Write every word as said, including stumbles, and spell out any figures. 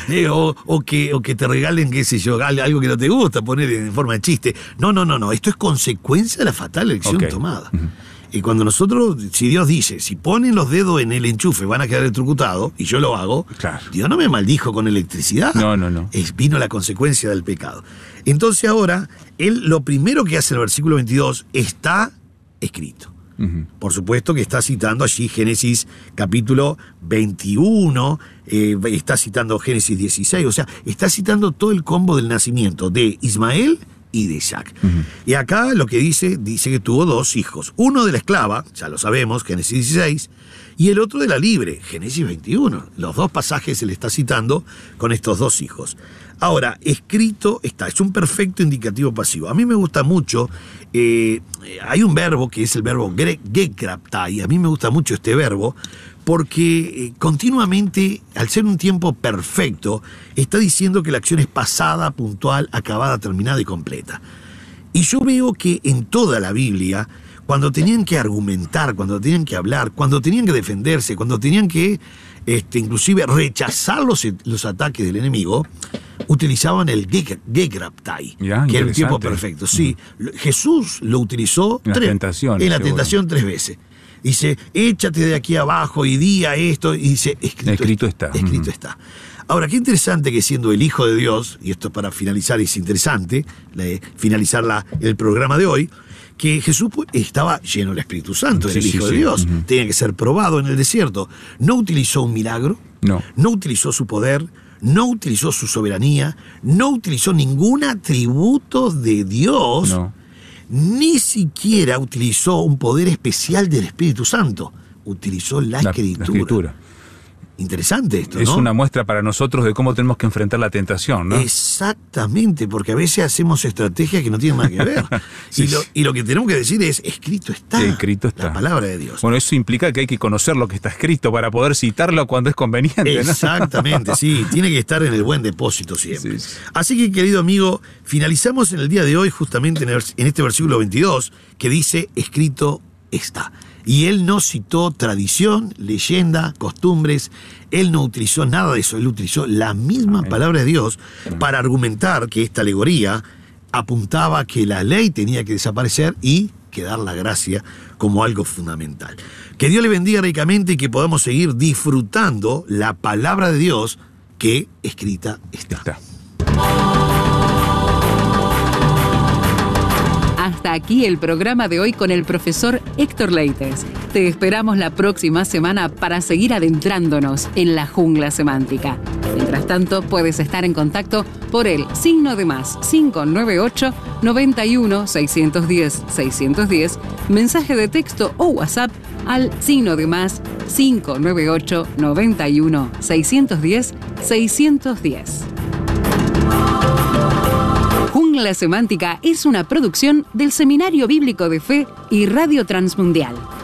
eh, o, o, que, o que te regalen, qué sé yo, algo que no te gusta, poner en forma de chiste. No, no, no, no. Esto es consecuencia de la fatal elección okay. tomada. Uh-huh. Y cuando nosotros, si Dios dice, si ponen los dedos en el enchufe van a quedar electrocutados, y yo lo hago, claro. Dios no me maldijo con electricidad. No, no, no. Es, vino la consecuencia del pecado. Entonces ahora, él lo primero que hace en el versículo veintidós está escrito. Uh-huh. Por supuesto que está citando allí Génesis capítulo veintiuno, eh, está citando Génesis dieciséis, o sea, está citando todo el combo del nacimiento de Ismael y de Isaac. Uh-huh. Y acá lo que dice, dice que tuvo dos hijos. Uno de la esclava, ya lo sabemos, Génesis dieciséis, y el otro de la libre, Génesis veintiuno. Los dos pasajes se le está citando con estos dos hijos. Ahora, escrito está, es un perfecto indicativo pasivo. A mí me gusta mucho, eh, hay un verbo que es el verbo gekraptai, a mí me gusta mucho este verbo, porque eh, continuamente, al ser un tiempo perfecto, está diciendo que la acción es pasada, puntual, acabada, terminada y completa. Y yo veo que en toda la Biblia, cuando tenían que argumentar, cuando tenían que hablar, cuando tenían que defenderse, cuando tenían que este, inclusive rechazar los, los ataques del enemigo, utilizaban el gekraptai, que era el tiempo perfecto. Sí, mm. Jesús lo utilizó en, tres, tentación, en la tentación tres veces. Dice, échate de aquí abajo y di a esto, y dice, escrito, escrito está. está. Escrito uh-huh. está. Ahora, qué interesante que siendo el Hijo de Dios, y esto para finalizar es interesante, eh, finalizar la, el programa de hoy, que Jesús estaba lleno del Espíritu Santo, sí, el Hijo sí, de Dios, uh-huh. tenía que ser probado en el desierto. No utilizó un milagro, no, no utilizó su poder, no utilizó su soberanía, no utilizó ningún atributo de Dios, no. ni siquiera utilizó un poder especial del Espíritu Santo, utilizó la, la, escritura. la escritura. Interesante esto, ¿no? Es una muestra para nosotros de cómo tenemos que enfrentar la tentación, ¿no? Exactamente, porque a veces hacemos estrategias que no tienen nada que ver. sí. y, lo, y lo que tenemos que decir es, escrito está, sí, escrito está. La palabra de Dios. Bueno, eso implica que hay que conocer lo que está escrito para poder citarlo cuando es conveniente, Exactamente, ¿no? sí, tiene que estar en el buen depósito siempre. Sí, sí. Así que, querido amigo, finalizamos en el día de hoy justamente en, el, en este versículo veintidós que dice, escrito está. Y él no citó tradición, leyenda, costumbres, él no utilizó nada de eso, él utilizó la misma Amén. palabra de Dios Amén. para argumentar que esta alegoría apuntaba a que la ley tenía que desaparecer y quedar la gracia como algo fundamental. Que Dios le bendiga ricamente y que podamos seguir disfrutando la palabra de Dios que escrita está. está. Hasta aquí el programa de hoy con el profesor Héctor Leites. Te esperamos la próxima semana para seguir adentrándonos en la jungla semántica. Mientras tanto, puedes estar en contacto por el signo de más cinco nueve ocho, noventa y uno, seiscientos diez, seiscientos diez, mensaje de texto o WhatsApp al signo de más cinco nueve ocho, noventa y uno, seiscientos diez, seiscientos diez. Jungla Semántica es una producción del Seminario Bíblico de Fe y Radio Transmundial.